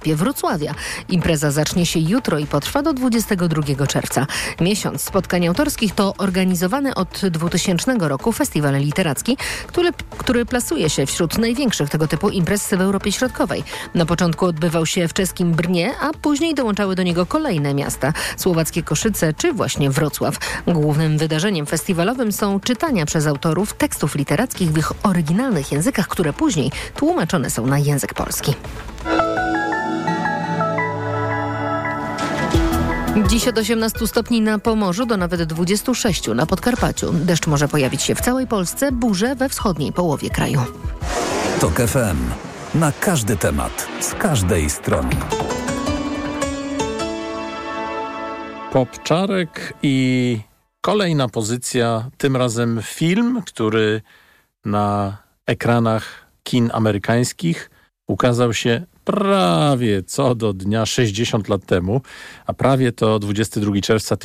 Wyspie Wrocławia. Impreza zacznie się jutro i potrwa do 22 czerwca. Miesiąc spotkań autorskich to organizowany od 2000 roku festiwal literacki, który plasuje się wśród największych tego typu imprez w Europie Środkowej. Na początku odbywał się w czeskim Brnie, a później dołączały do niego kolejne miasta, słowackie Koszyce czy właśnie Wrocław. Głównym wydarzeniem festiwalowym są czytania przez autorów tekstów literackich w ich oryginalnych językach, które później tłumaczone są na język polski. Dziś od 18 stopni na Pomorzu do nawet 26 na Podkarpaciu. Deszcz może pojawić się w całej Polsce, burze we wschodniej połowie kraju. TOK FM. Na każdy temat, z każdej strony. Popczarek i kolejna pozycja, tym razem film, który na ekranach kin amerykańskich ukazał się prawie co do dnia 60 lat temu, a prawie to 22 czerwca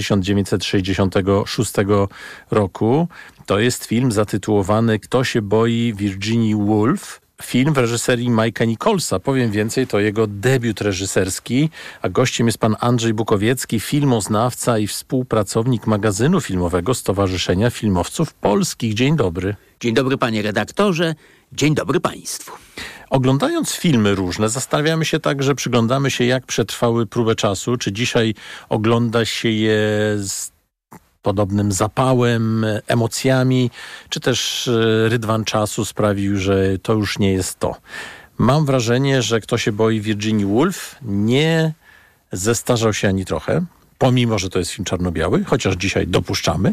1966 roku. To jest film zatytułowany Kto się boi Virginia Woolf. Film w reżyserii Mike'a Nicholsa. Powiem więcej, to jego debiut reżyserski, a gościem jest pan Andrzej Bukowiecki, filmoznawca i współpracownik magazynu filmowego Stowarzyszenia Filmowców Polskich. Dzień dobry. Dzień dobry panie redaktorze, dzień dobry państwu. Oglądając filmy różne, zastanawiamy się także, przyglądamy się, jak przetrwały próbę czasu. Czy dzisiaj ogląda się je z podobnym zapałem, emocjami, czy też rydwan czasu sprawił, że to już nie jest to. Mam wrażenie, że Kto się boi Virginia Woolf nie zestarzał się ani trochę, pomimo że to jest film czarno-biały, chociaż dzisiaj dopuszczamy.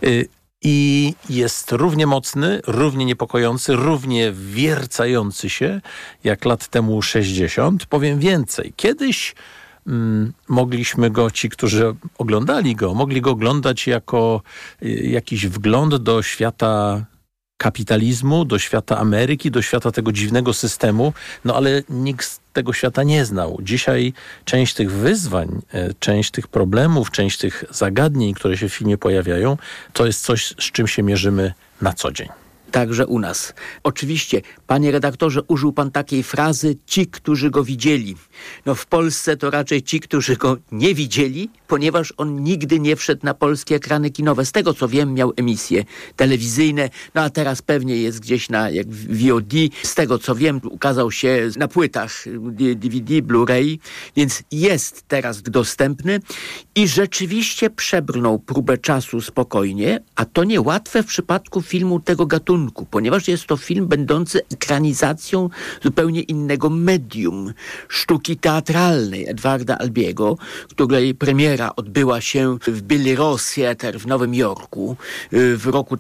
I jest równie mocny, równie niepokojący, równie wiercający się jak lat temu 60. Powiem więcej. Kiedyś mogliśmy go, ci, którzy oglądali go, mogli go oglądać jako jakiś wgląd do świata kapitalizmu, do świata Ameryki, do świata tego dziwnego systemu, no ale nikt z tego świata nie znał. Dzisiaj część tych wyzwań, część tych problemów, część tych zagadnień, które się w filmie pojawiają, to jest coś, z czym się mierzymy na co dzień. Także u nas. Oczywiście, panie redaktorze, użył pan takiej frazy ci, którzy go widzieli. No w Polsce to raczej ci, którzy go nie widzieli, ponieważ on nigdy nie wszedł na polskie ekrany kinowe. Z tego co wiem, miał emisje telewizyjne, no a teraz pewnie jest gdzieś na jak VOD. Z tego co wiem, ukazał się na płytach DVD, Blu-ray, więc jest teraz dostępny i rzeczywiście przebrnął próbę czasu spokojnie, a to niełatwe w przypadku filmu tego gatunku, ponieważ jest to film będący ekranizacją zupełnie innego medium, sztuki teatralnej Edwarda Albiego, której premiera odbyła się w Billy Rose Theatre w Nowym Jorku w roku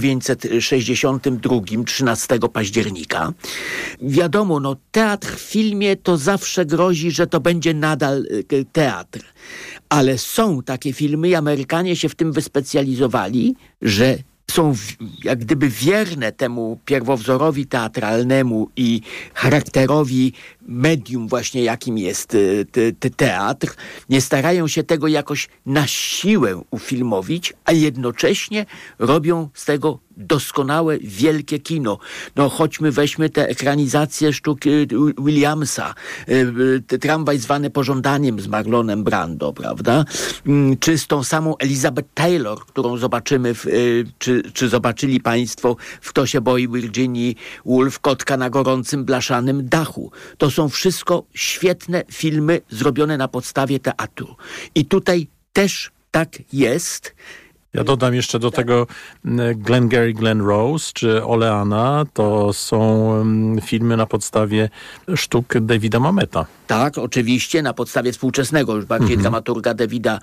1962, 13 października. Wiadomo, no teatr w filmie to zawsze grozi, że to będzie nadal teatr. Ale są takie filmy i Amerykanie się w tym wyspecjalizowali, że są jak gdyby wierne temu pierwowzorowi teatralnemu i charakterowi medium właśnie jakim jest teatr. Nie starają się tego jakoś na siłę ufilmowić, a jednocześnie robią z tego doskonałe, wielkie kino. No choćmy weźmy te ekranizacje sztuk Williamsa, Tramwaj zwany pożądaniem z Marlonem Brando, prawda? Czy z tą samą Elizabeth Taylor, którą zobaczymy, czy zobaczyli państwo w Kto się boi Virginii Woolf, Kotka na gorącym blaszanym dachu. To są wszystko świetne filmy zrobione na podstawie teatru. I tutaj też tak jest. Ja dodam jeszcze do tego Glengarry Glen Rose czy Oleana. To są filmy na podstawie sztuk Davida Mameta. Tak, oczywiście, na podstawie współczesnego, już bardziej dramaturga Davida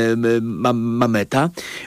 Mameta.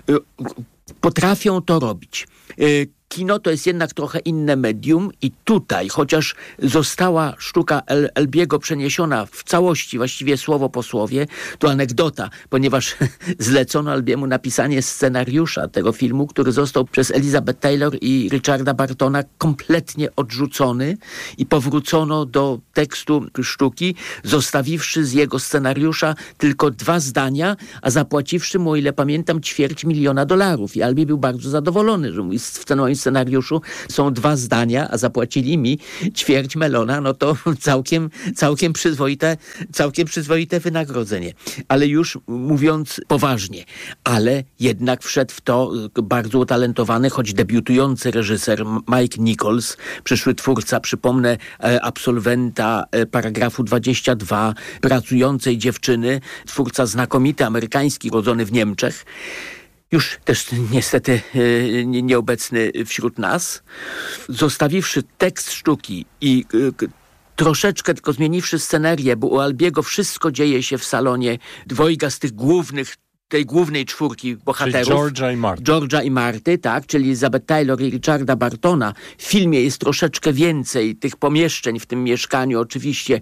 Potrafią to robić. Kino to jest jednak trochę inne medium i tutaj, chociaż została sztuka Albiego przeniesiona w całości, właściwie słowo po słowie, to anegdota, ponieważ zlecono Albiemu napisanie scenariusza tego filmu, który został przez Elizabeth Taylor i Richarda Bartona kompletnie odrzucony i powrócono do tekstu sztuki, zostawiwszy z jego scenariusza tylko 2 zdania, a zapłaciwszy mu, o ile pamiętam, $250,000. I Albie był bardzo zadowolony, że mu scenariusz scenariuszu są 2 zdania, a zapłacili mi ćwierć melona, no to całkiem przyzwoite wynagrodzenie. Ale już mówiąc poważnie, ale jednak wszedł w to bardzo utalentowany, choć debiutujący reżyser Mike Nichols, przyszły twórca, przypomnę, absolwenta Paragrafu 22, pracującej dziewczyny, twórca znakomity, amerykański, rodzony w Niemczech, już też niestety nieobecny wśród nas, zostawiwszy tekst sztuki i troszeczkę tylko zmieniwszy scenerię, bo u Albiego wszystko dzieje się w salonie dwojga z tych tej głównej czwórki bohaterów. George'a i Marty, tak, czyli Elizabeth Taylor i Richarda Bartona. W filmie jest troszeczkę więcej tych pomieszczeń w tym mieszkaniu oczywiście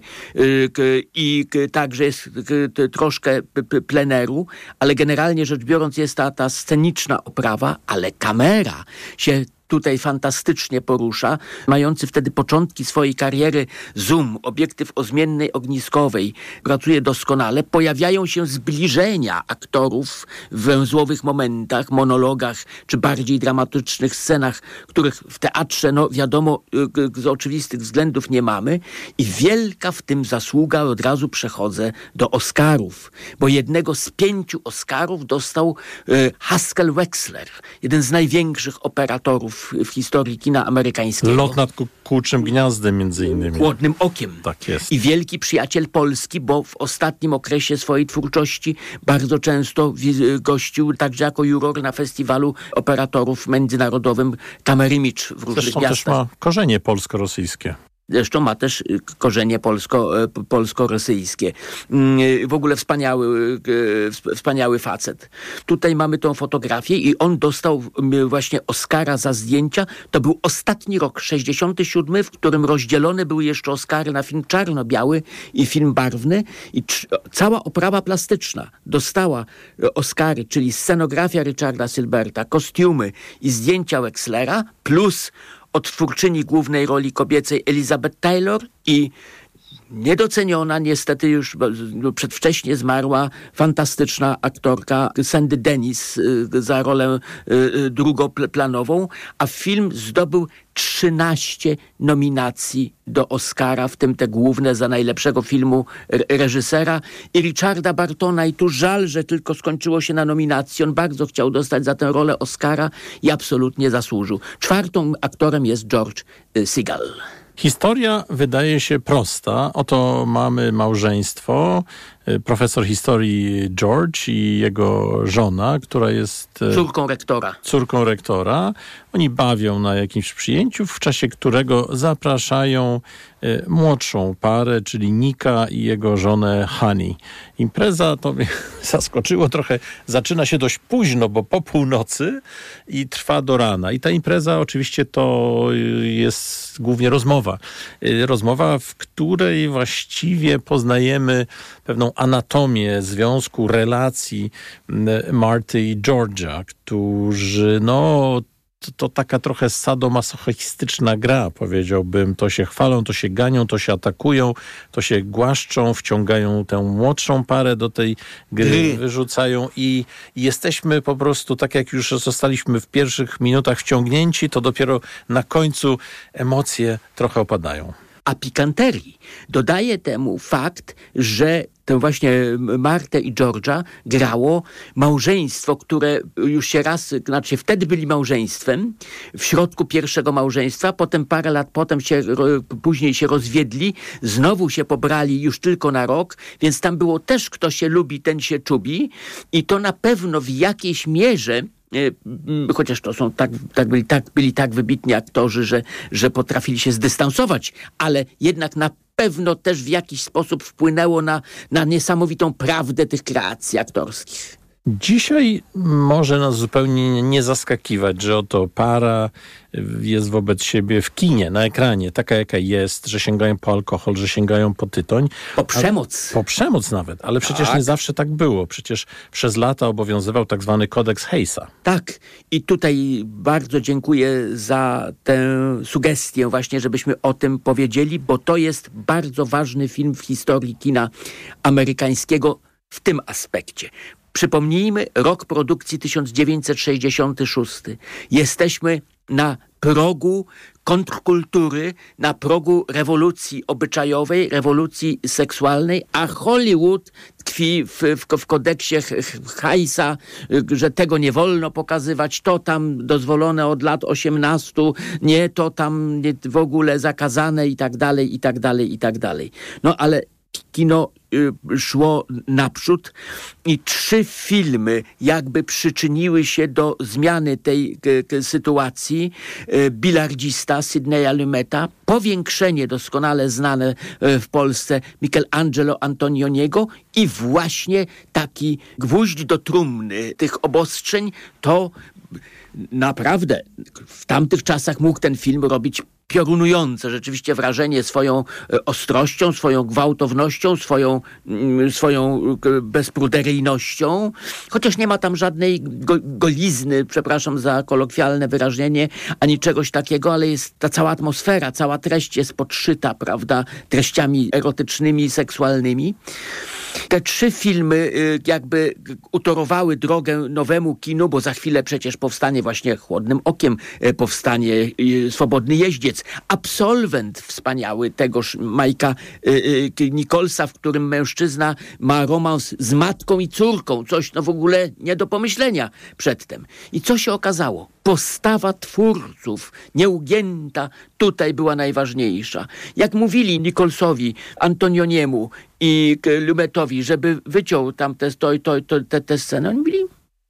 i także jest troszkę pleneru, ale generalnie rzecz biorąc jest ta sceniczna oprawa, ale kamera się tutaj fantastycznie porusza. Mający wtedy początki swojej kariery zoom, obiektyw o zmiennej ogniskowej, pracuje doskonale. Pojawiają się zbliżenia aktorów w węzłowych momentach, monologach, czy bardziej dramatycznych scenach, których w teatrze, no wiadomo, z oczywistych względów nie mamy. I wielka w tym zasługa, od razu przechodzę do Oscarów, bo jednego z 5 Oscarów dostał Haskell Wexler, jeden z największych operatorów w historii kina amerykańskiego. Lot nad Kukułczym Gniazdem między innymi. Chłodnym okiem. Tak jest. I wielki przyjaciel Polski, bo w ostatnim okresie swojej twórczości bardzo często gościł także jako juror na festiwalu operatorów międzynarodowym Camera Image w różnych Zresztą miastach. też ma korzenie polsko-rosyjskie. Zresztą ma też korzenie polsko-rosyjskie. W ogóle wspaniały facet. Tutaj mamy tą fotografię i on dostał właśnie Oscara za zdjęcia. To był ostatni rok, 67, w którym rozdzielone były jeszcze Oscary na film czarno-biały i film barwny. I cała oprawa plastyczna dostała Oscary, czyli scenografia Richarda Silberta, kostiumy i zdjęcia Wexlera, plus odtwórczyni głównej roli kobiecej Elizabeth Taylor i niedoceniona, niestety już przedwcześnie zmarła, fantastyczna aktorka Sandy Dennis za rolę drugoplanową, a film zdobył 13 nominacji do Oscara, w tym te główne za najlepszego filmu reżysera i Richarda Bartona. I tu żal, że tylko skończyło się na nominacji. On bardzo chciał dostać za tę rolę Oscara i absolutnie zasłużył. 4. aktorem jest George Segal. Historia wydaje się prosta. Oto mamy małżeństwo, profesor historii George i jego żona, która jest córką rektora. Oni bawią na jakimś przyjęciu, w czasie którego zapraszają młodszą parę, czyli Nicka i jego żonę Honey. Impreza, to mnie zaskoczyło trochę, zaczyna się dość późno, bo po północy i trwa do rana. I ta impreza oczywiście to jest głównie rozmowa. Rozmowa, w której właściwie poznajemy pewną anatomię związku, relacji Marty i George'a, którzy to taka trochę sadomasochistyczna gra, powiedziałbym. To się chwalą, to się ganią, to się atakują, to się głaszczą, wciągają tę młodszą parę do tej gry, wyrzucają i jesteśmy po prostu, tak jak już zostaliśmy w pierwszych minutach wciągnięci, to dopiero na końcu emocje trochę opadają. A pikanterii dodaje temu fakt, że tę właśnie Martę i George'a grało małżeństwo, które już się wtedy byli małżeństwem, w środku pierwszego małżeństwa, potem parę lat później się rozwiedli, znowu się pobrali już tylko na rok, więc tam było też kto się lubi, ten się czubi i to na pewno w jakiejś mierze, chociaż to są byli tak wybitni aktorzy, że potrafili się zdystansować, ale jednak na pewno też w jakiś sposób wpłynęło na niesamowitą prawdę tych kreacji aktorskich. Dzisiaj może nas zupełnie nie zaskakiwać, że oto para jest wobec siebie w kinie, na ekranie, taka jaka jest, że sięgają po alkohol, że sięgają po tytoń. Po przemoc. Po przemoc nawet, ale przecież nie zawsze tak było. Przecież przez lata obowiązywał tak zwany kodeks Hayesa. Tak. I tutaj bardzo dziękuję za tę sugestię właśnie, żebyśmy o tym powiedzieli, bo to jest bardzo ważny film w historii kina amerykańskiego w tym aspekcie. Przypomnijmy, rok produkcji 1966. Jesteśmy na progu kontrkultury, na progu rewolucji obyczajowej, rewolucji seksualnej, a Hollywood tkwi w kodeksie Hayesa, że tego nie wolno pokazywać, to tam dozwolone od lat 18, nie, to tam w ogóle zakazane i tak dalej, i tak dalej, i tak dalej. No ale kino szło naprzód i 3 filmy jakby przyczyniły się do zmiany tej sytuacji. Bilardzista Sidneya Lumeta, Powiększenie doskonale znane w Polsce Michelangelo Antonioniego i właśnie taki gwóźdź do trumny tych obostrzeń, to naprawdę w tamtych czasach mógł ten film robić piorunujące rzeczywiście wrażenie swoją ostrością, swoją gwałtownością, swoją bezpruderyjnością, chociaż nie ma tam żadnej golizny, przepraszam za kolokwialne wyrażenie, ani czegoś takiego, ale jest ta cała atmosfera, cała treść jest podszyta, prawda, treściami erotycznymi, seksualnymi. Te 3 filmy jakby utorowały drogę nowemu kinu, bo za chwilę przecież powstanie właśnie Chłodnym okiem, powstanie Swobodny jeździec, Absolwent wspaniały tegoż Mike'a Nicholsa, w którym mężczyzna ma romans z matką i córką, coś w ogóle nie do pomyślenia przedtem. I co się okazało? Postawa twórców, nieugięta, tutaj była najważniejsza. Jak mówili Nicholsowi, Antonioniemu i Lumetowi, żeby wyciął tam te sceny, oni mówili,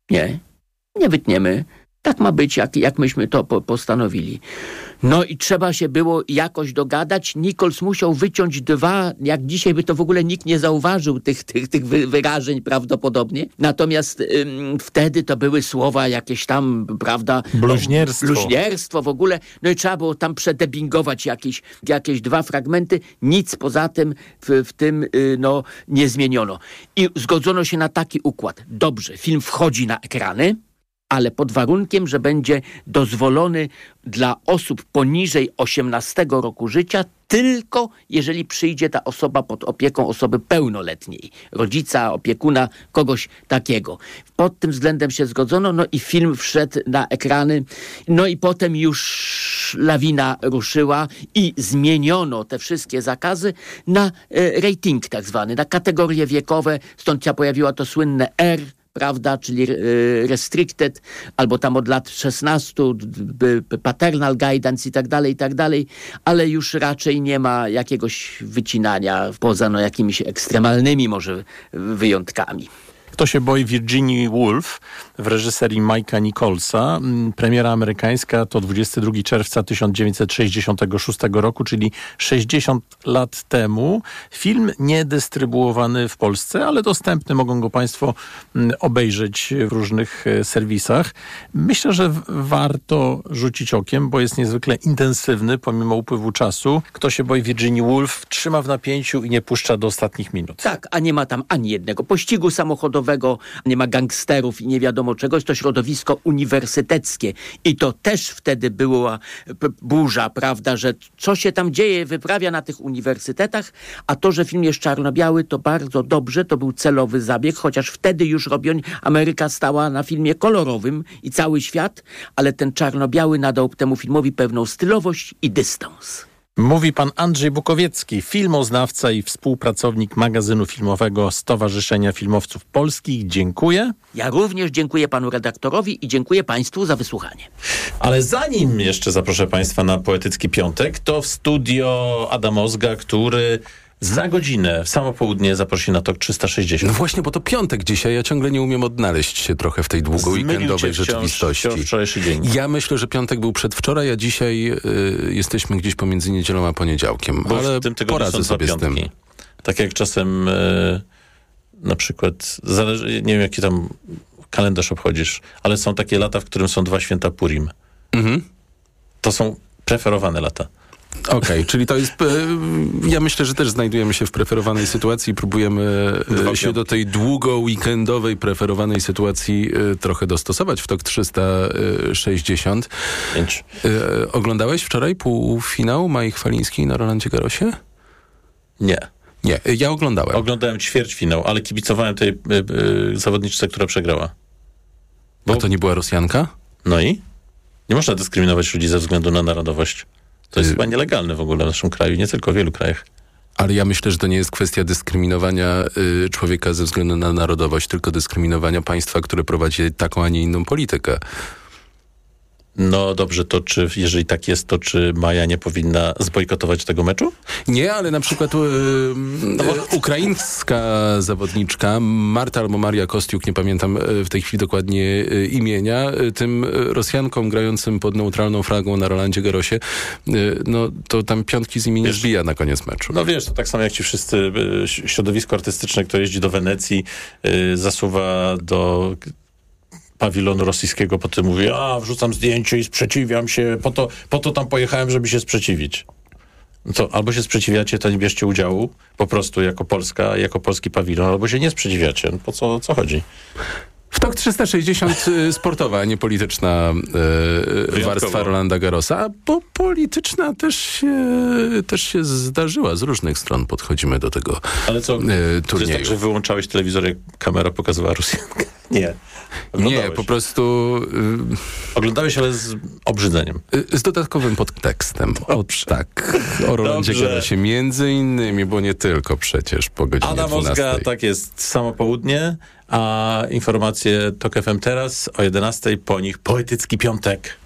nie wytniemy. Tak ma być, jak myśmy to postanowili. No i trzeba się było jakoś dogadać. Nichols musiał wyciąć 2, jak dzisiaj by to w ogóle nikt nie zauważył tych wyrażeń prawdopodobnie. Natomiast wtedy to były słowa jakieś tam, prawda? Bluźnierstwo w ogóle. No i trzeba było tam przedebingować jakieś 2 fragmenty. Nic poza tym w tym nie zmieniono. I zgodzono się na taki układ. Dobrze, film wchodzi na ekrany, ale pod warunkiem, że będzie dozwolony dla osób poniżej 18 roku życia, tylko jeżeli przyjdzie ta osoba pod opieką osoby pełnoletniej, rodzica, opiekuna, kogoś takiego. Pod tym względem się zgodzono, no i film wszedł na ekrany, no i potem już lawina ruszyła i zmieniono te wszystkie zakazy na rating tak zwany, na kategorie wiekowe, stąd się pojawiło to słynne R, prawda, czyli restricted, albo tam od lat 16, paternal guidance i tak dalej, ale już raczej nie ma jakiegoś wycinania poza jakimiś ekstremalnymi może wyjątkami. Kto się boi Virginia Woolf w reżyserii Mike'a Nicholsa. Premiera amerykańska to 22 czerwca 1966 roku, czyli 60 lat temu. Film nie dystrybuowany w Polsce, ale dostępny. Mogą go Państwo obejrzeć w różnych serwisach. Myślę, że warto rzucić okiem, bo jest niezwykle intensywny pomimo upływu czasu. Kto się boi Virginia Woolf trzyma w napięciu i nie puszcza do ostatnich minut. Tak, a nie ma tam ani jednego pościgu samochodowego, nie ma gangsterów i nie wiadomo czego. Jest to środowisko uniwersyteckie i to też wtedy była burza, prawda, że co się tam dzieje, wyprawia na tych uniwersytetach, a to, że film jest czarno-biały, to bardzo dobrze, to był celowy zabieg, chociaż wtedy już Ameryka stała na filmie kolorowym i cały świat, ale ten czarno-biały nadał temu filmowi pewną stylowość i dystans. Mówi pan Andrzej Bukowiecki, filmoznawca i współpracownik magazynu filmowego Stowarzyszenia Filmowców Polskich. Dziękuję. Ja również dziękuję panu redaktorowi i dziękuję państwu za wysłuchanie. Ale zanim jeszcze zaproszę państwa na Poetycki Piątek, to w studio Adam Ozga, który za godzinę w samo południe zaprosi na TOK 360. No właśnie, bo to piątek dzisiaj. Ja ciągle nie umiem odnaleźć się trochę w tej długo-weekendowej rzeczywistości. Wczorajszy dzień. Ja myślę, że piątek był przedwczoraj, a dzisiaj jesteśmy gdzieś pomiędzy niedzielą a poniedziałkiem. Bo ale w tym tygodniu poradzę są sobie z tym. Tak jak czasem na przykład, nie wiem jaki tam kalendarz obchodzisz, ale są takie lata, w którym są 2 święta Purim. Mhm. To są preferowane lata. Okej, czyli to jest... Ja myślę, że też znajdujemy się w preferowanej sytuacji i próbujemy się do tej długo-weekendowej preferowanej sytuacji trochę dostosować w TOK 360. Oglądałeś wczoraj półfinał Mai Chwalińskiej na Rolandzie Garrosie? Nie. Nie, ja oglądałem. Oglądałem ćwierćfinał, ale kibicowałem tej zawodniczce, która przegrała. A to nie była Rosjanka? No i? Nie można dyskryminować ludzi ze względu na narodowość. To jest chyba nielegalne w ogóle w naszym kraju, nie tylko w wielu krajach. Ale ja myślę, że to nie jest kwestia dyskryminowania człowieka ze względu na narodowość, tylko dyskryminowania państwa, które prowadzi taką, a nie inną politykę. No dobrze, to jeżeli tak jest, to czy Maja nie powinna zbojkotować tego meczu? Nie, ale na przykład ukraińska zawodniczka Marta albo Maria Kostiuk, nie pamiętam w tej chwili dokładnie imienia, tym Rosjankom grającym pod neutralną flagą na Rolandzie Garrosie, no to tam piątki z nimi nie zbija na koniec meczu. No wiesz, to tak samo jak ci wszyscy środowisko artystyczne, które jeździ do Wenecji, zasuwa do pawilonu rosyjskiego, potem mówi, wrzucam zdjęcie i sprzeciwiam się, po to tam pojechałem, żeby się sprzeciwić. No to albo się sprzeciwiacie, to nie bierzcie udziału, po prostu jako Polska, jako polski pawilon, albo się nie sprzeciwiacie. No po co chodzi? W TOK 360 sportowa, a nie polityczna warstwa Rolanda Garrosa, bo polityczna też się zdarzyła. Z różnych stron podchodzimy do tego turnieju. To jest tak, że wyłączałeś telewizor, jak kamera pokazywała Rosjankę? Nie. Nie, po prostu... Oglądałeś, ale z obrzydzeniem. Z dodatkowym podtekstem. Tak. O Rolandzie Garrosie między innymi, bo nie tylko przecież po godzinie Adam 12. Ozga, tak jest, samo południe, a informacje TOK FM teraz o 11:00, po nich Poetycki Piątek.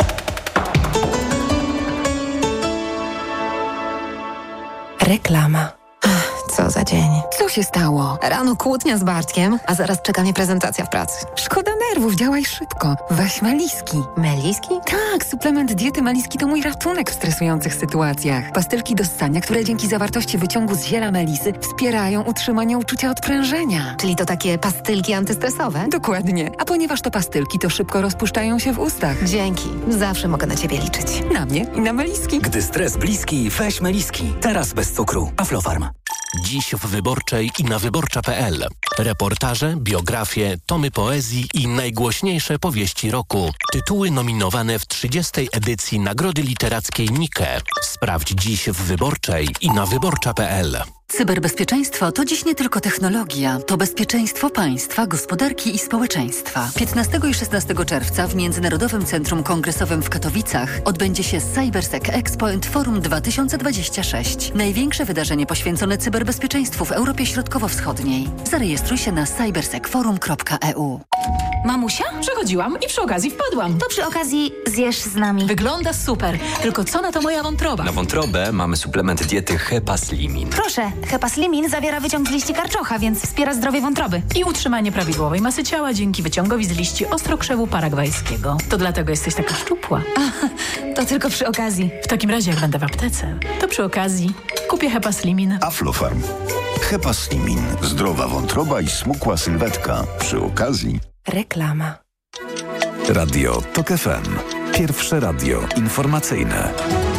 Reklama. Co za dzień. Co się stało? Rano kłótnia z Bartkiem, a zaraz czeka mnie prezentacja w pracy. Szkoda nerwów, działaj szybko. Weź Meliski. Meliski? Tak, suplement diety Meliski to mój ratunek w stresujących sytuacjach. Pastylki do ssania, które dzięki zawartości wyciągu z ziela melisy wspierają utrzymanie uczucia odprężenia. Czyli to takie pastylki antystresowe? Dokładnie. A ponieważ to pastylki, to szybko rozpuszczają się w ustach. Dzięki. Zawsze mogę na ciebie liczyć. Na mnie i na Meliski. Gdy stres bliski, weź Meliski. Teraz bez cukru. Aflofarm. Dziś w Wyborczej i na wyborcza.pl. Reportaże, biografie, tomy poezji i najgłośniejsze powieści roku. Tytuły nominowane w 30. edycji Nagrody Literackiej Nike. Sprawdź dziś w Wyborczej i na wyborcza.pl. Cyberbezpieczeństwo to dziś nie tylko technologia, to bezpieczeństwo państwa, gospodarki i społeczeństwa. 15 i 16 czerwca w Międzynarodowym Centrum Kongresowym w Katowicach odbędzie się CyberSec Expo and Forum 2026. Największe wydarzenie poświęcone cyberbezpieczeństwu w Europie Środkowo-Wschodniej. Zarejestruj się na cybersecforum.eu. Mamusia? Przechodziłam i przy okazji wpadłam. To przy okazji zjesz z nami. Wygląda super, tylko co na to moja wątroba? Na wątrobę mamy suplement diety Hepaslimin. Proszę, Hepaslimin zawiera wyciąg z liści karczocha, więc wspiera zdrowie wątroby. I utrzymanie prawidłowej masy ciała dzięki wyciągowi z liści ostrokrzewu paragwajskiego. To dlatego jesteś taka szczupła. To tylko przy okazji. W takim razie, jak będę w aptece, to przy okazji kupię Hepaslimin. Aflofarm. Hepaslimin. Zdrowa wątroba i smukła sylwetka. Przy okazji... Reklama. Radio TOK FM. Pierwsze radio informacyjne.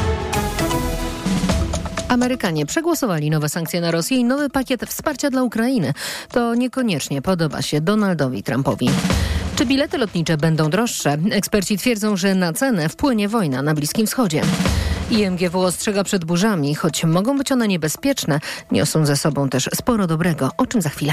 Amerykanie przegłosowali nowe sankcje na Rosję i nowy pakiet wsparcia dla Ukrainy. To niekoniecznie podoba się Donaldowi Trumpowi. Czy bilety lotnicze będą droższe? Eksperci twierdzą, że na cenę wpłynie wojna na Bliskim Wschodzie. IMGW ostrzega przed burzami, choć mogą być one niebezpieczne, niosą ze sobą też sporo dobrego, o czym za chwilę.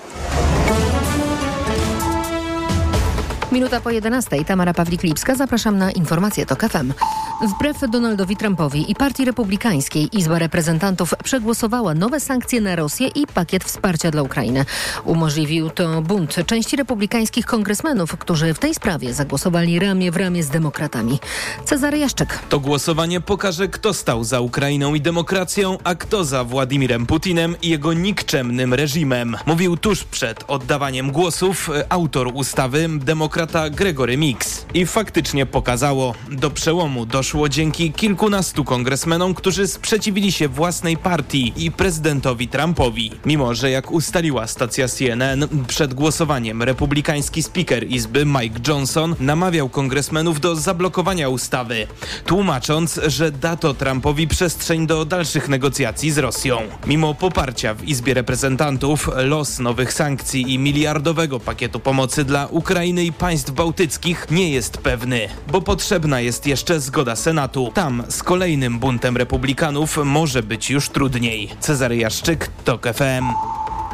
Minuta po 11:00. Tamara Pawlik-Lipska. Zapraszam na informacje TOK FM. Wbrew Donaldowi Trumpowi i Partii Republikańskiej Izba Reprezentantów przegłosowała nowe sankcje na Rosję i pakiet wsparcia dla Ukrainy. Umożliwił to bunt części republikańskich kongresmenów, którzy w tej sprawie zagłosowali ramię w ramię z demokratami. Cezary Jaszczyk. To głosowanie pokaże, kto stał za Ukrainą i demokracją, a kto za Władimirem Putinem i jego nikczemnym reżimem. Mówił tuż przed oddawaniem głosów autor ustawy, demokrata Gregory Mix. I faktycznie pokazało. Do przełomu doszło dzięki kilkunastu kongresmenom, którzy sprzeciwili się własnej partii i prezydentowi Trumpowi. Mimo że, jak ustaliła stacja CNN, przed głosowaniem republikański speaker Izby Mike Johnson namawiał kongresmenów do zablokowania ustawy, tłumacząc, że da to Trumpowi przestrzeń do dalszych negocjacji z Rosją. Mimo poparcia w Izbie Reprezentantów, los nowych sankcji i miliardowego pakietu pomocy dla Ukrainy i państw bałtyckich nie jest pewny, bo potrzebna jest jeszcze zgoda Senatu. Tam z kolejnym buntem republikanów może być już trudniej. Cezary Jaszczyk, TOK FM.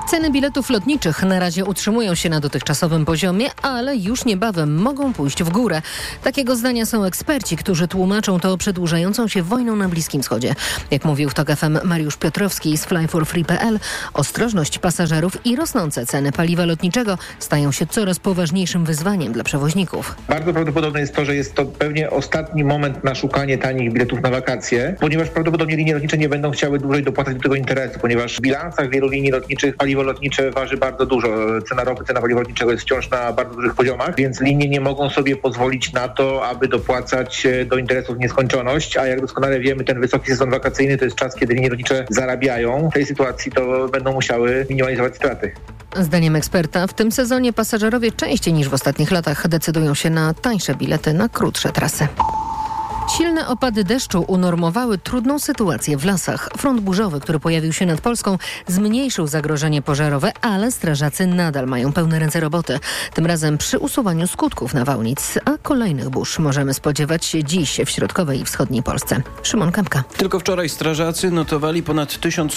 Ceny biletów lotniczych na razie utrzymują się na dotychczasowym poziomie, ale już niebawem mogą pójść w górę. Takiego zdania są eksperci, którzy tłumaczą to przedłużającą się wojną na Bliskim Wschodzie. Jak mówił w TOK FM Mariusz Piotrowski z flyforfree.pl, ostrożność pasażerów i rosnące ceny paliwa lotniczego stają się coraz poważniejszym wyzwaniem dla przewoźników. Bardzo prawdopodobne jest to, że jest to pewnie ostatni moment na szukanie tanich biletów na wakacje, ponieważ prawdopodobnie linie lotnicze nie będą chciały dłużej dopłacać do tego interesu, ponieważ w bilansach wielu linii lotniczych paliwo lotnicze waży bardzo dużo. Cena ropy, cena paliwa lotniczego jest wciąż na bardzo dużych poziomach, więc linie nie mogą sobie pozwolić na to, aby dopłacać do interesów w nieskończoność, a jak doskonale wiemy, ten wysoki sezon wakacyjny to jest czas, kiedy linie lotnicze zarabiają. W tej sytuacji to będą musiały minimalizować straty. Zdaniem eksperta w tym sezonie pasażerowie częściej niż w ostatnich latach decydują się na tańsze bilety na krótsze trasy. Silne opady deszczu unormowały trudną sytuację w lasach. Front burzowy, który pojawił się nad Polską, zmniejszył zagrożenie pożarowe, ale strażacy nadal mają pełne ręce roboty. Tym razem przy usuwaniu skutków nawałnic, a kolejnych burz możemy spodziewać się dziś w środkowej i wschodniej Polsce. Szymon Kępka. Tylko wczoraj strażacy notowali ponad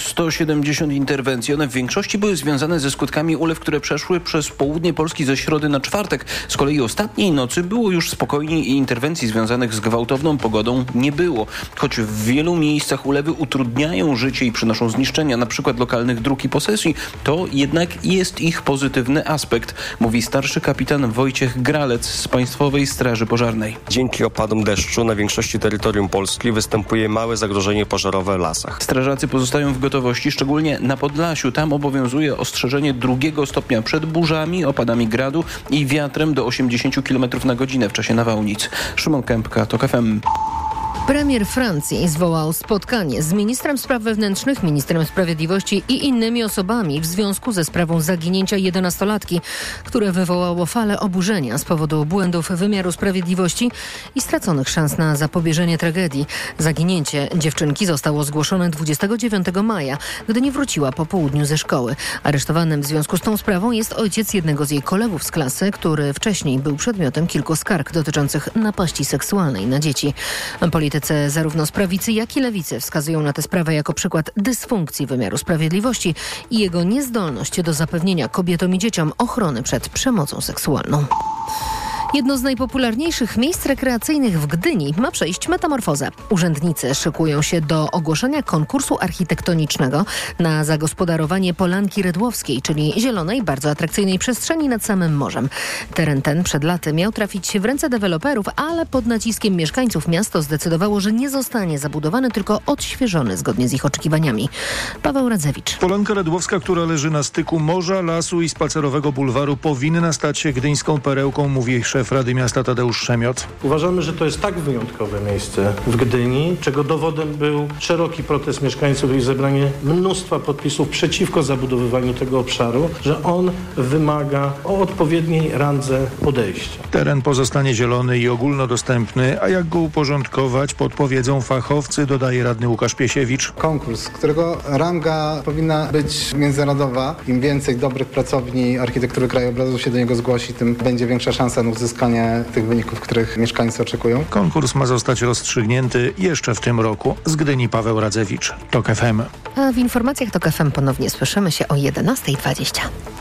1170 interwencji. One w większości były związane ze skutkami ulew, które przeszły przez południe Polski ze środy na czwartek. Z kolei ostatniej nocy było już spokojniej i interwencji związanych z gwałtowną pogodą nie było. Choć w wielu miejscach ulewy utrudniają życie i przynoszą zniszczenia, na przykład lokalnych dróg i posesji, to jednak jest ich pozytywny aspekt, mówi starszy kapitan Wojciech Gralec z Państwowej Straży Pożarnej. Dzięki opadom deszczu na większości terytorium Polski występuje małe zagrożenie pożarowe w lasach. Strażacy pozostają w gotowości, szczególnie na Podlasiu. Tam obowiązuje ostrzeżenie 2 stopnia przed burzami, opadami gradu i wiatrem do 80 km na godzinę w czasie nawałnic. Szymon Kępka, TOK FM. Premier Francji zwołał spotkanie z ministrem spraw wewnętrznych, ministrem sprawiedliwości i innymi osobami w związku ze sprawą zaginięcia 11-latki, które wywołało falę oburzenia z powodu błędów wymiaru sprawiedliwości i straconych szans na zapobieżenie tragedii. Zaginięcie dziewczynki zostało zgłoszone 29 maja, gdy nie wróciła po południu ze szkoły. Aresztowanym w związku z tą sprawą jest ojciec jednego z jej kolegów z klasy, który wcześniej był przedmiotem kilku skarg dotyczących napaści seksualnej na dzieci. Politycy zarówno z prawicy, jak i lewicy wskazują na tę sprawę jako przykład dysfunkcji wymiaru sprawiedliwości i jego niezdolność do zapewnienia kobietom i dzieciom ochrony przed przemocą seksualną. Jedno z najpopularniejszych miejsc rekreacyjnych w Gdyni ma przejść metamorfozę. Urzędnicy szykują się do ogłoszenia konkursu architektonicznego na zagospodarowanie Polanki Redłowskiej, czyli zielonej, bardzo atrakcyjnej przestrzeni nad samym morzem. Teren ten przed laty miał trafić w ręce deweloperów, ale pod naciskiem mieszkańców miasto zdecydowało, że nie zostanie zabudowany, tylko odświeżony zgodnie z ich oczekiwaniami. Paweł Radzewicz. Polanka Redłowska, która leży na styku morza, lasu i spacerowego bulwaru, powinna stać się gdyńską perełką, mówi szef Rady Miasta Tadeusz Szemiot. Uważamy, że to jest tak wyjątkowe miejsce w Gdyni, czego dowodem był szeroki protest mieszkańców i zebranie mnóstwa podpisów przeciwko zabudowywaniu tego obszaru, że on wymaga o odpowiedniej randze podejścia. Teren pozostanie zielony i ogólnodostępny, a jak go uporządkować, podpowiedzą fachowcy, dodaje radny Łukasz Piesiewicz. Konkurs, którego ranga powinna być międzynarodowa. Im więcej dobrych pracowni architektury krajobrazu się do niego zgłosi, tym będzie większa szansa na uzyskanie tych wyników, których mieszkańcy oczekują. Konkurs ma zostać rozstrzygnięty jeszcze w tym roku. Z Gdyni Paweł Radzewicz, TOK FM. A w informacjach TOK FM ponownie słyszymy się o 11:20.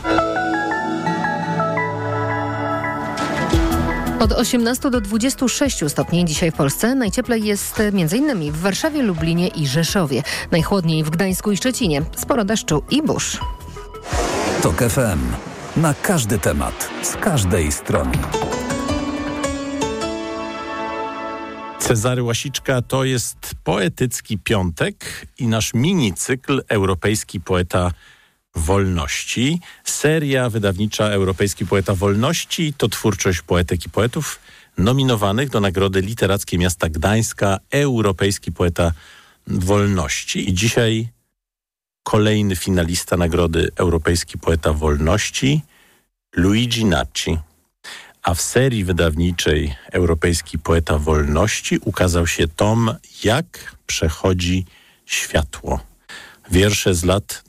Od 18 do 26 stopni dzisiaj w Polsce. Najcieplej jest m.in. w Warszawie, Lublinie i Rzeszowie. Najchłodniej w Gdańsku i Szczecinie. Sporo deszczu i burz. TOK FM. Na każdy temat, z każdej strony. Cezary Łasiczka to jest Poetycki Piątek i nasz minicykl Europejski Poeta Wolności. Seria wydawnicza Europejski Poeta Wolności to twórczość poetek i poetów nominowanych do Nagrody Literackiej Miasta Gdańska Europejski Poeta Wolności. I dzisiaj kolejny finalista Nagrody Europejski Poeta Wolności, Luigi Nacci. A w serii wydawniczej Europejski Poeta Wolności ukazał się tom Jak przechodzi światło. Wiersze z lat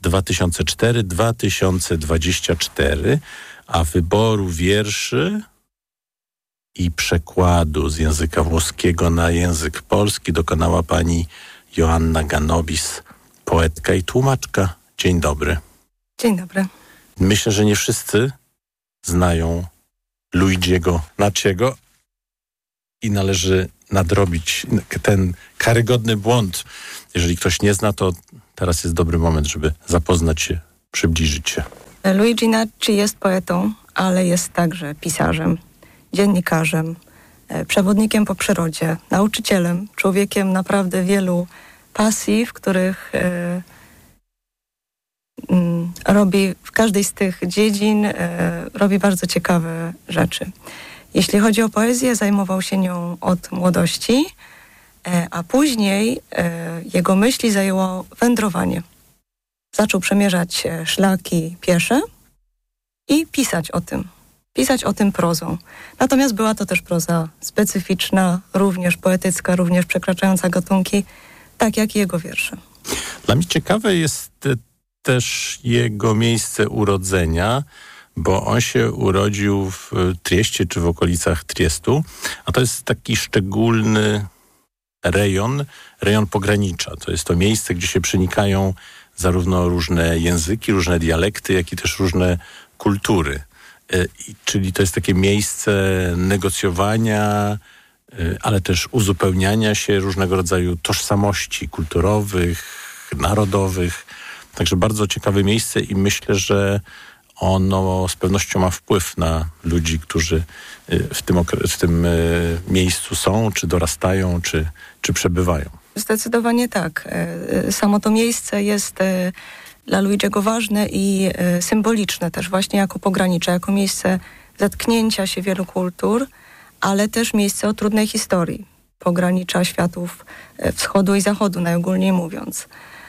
2004-2024, a wyboru wierszy i przekładu z języka włoskiego na język polski dokonała pani Joanna Ganobis, poetka i tłumaczka. Dzień dobry. Dzień dobry. Myślę, że nie wszyscy znają Luigiego Naciego i należy nadrobić ten karygodny błąd. Jeżeli ktoś nie zna, to teraz jest dobry moment, żeby zapoznać się, przybliżyć się. Luigi Nacci jest poetą, ale jest także pisarzem, dziennikarzem, przewodnikiem po przyrodzie, nauczycielem, człowiekiem naprawdę wielu pasji, w których robi w każdej z tych dziedzin robi bardzo ciekawe rzeczy. Jeśli chodzi o poezję, zajmował się nią od młodości, a później jego myśli zajęło wędrowanie. Zaczął przemierzać szlaki piesze i pisać o tym prozą. Natomiast była to też proza specyficzna, również poetycka, również przekraczająca gatunki, tak jak i jego wiersze. Dla mnie ciekawe jest też jego miejsce urodzenia, bo on się urodził w Trieście czy w okolicach Triestu, a to jest taki szczególny rejon pogranicza. To jest to miejsce, gdzie się przenikają zarówno różne języki, różne dialekty, jak i też różne kultury. Czyli to jest takie miejsce negocjowania, ale też uzupełniania się różnego rodzaju tożsamości kulturowych, narodowych. Także bardzo ciekawe miejsce i myślę, że ono z pewnością ma wpływ na ludzi, którzy w tym miejscu są, czy dorastają, czy przebywają. Zdecydowanie tak. Samo to miejsce jest dla Luigiego ważne i symboliczne też właśnie jako pogranicze, jako miejsce zetknięcia się wielu kultur, ale też miejsce o trudnej historii, pogranicza światów wschodu i zachodu, najogólniej mówiąc.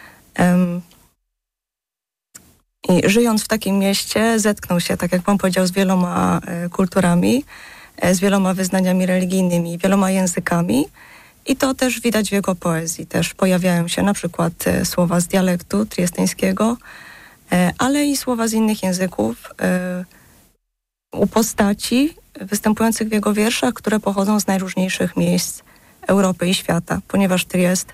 I żyjąc w takim mieście zetknął się, tak jak pan powiedział, z wieloma kulturami, z wieloma wyznaniami religijnymi, wieloma językami i to też widać w jego poezji. Też pojawiają się na przykład słowa z dialektu triesteńskiego, ale i słowa z innych języków u postaci występujących w jego wierszach, które pochodzą z najróżniejszych miejsc Europy i świata, ponieważ Triest